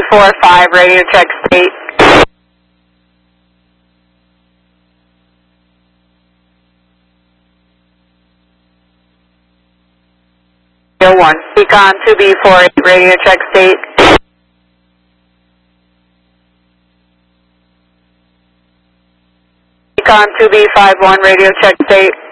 2B45, radio check state. One. Econ 2B48, radio check state. Econ 2B51, radio check state.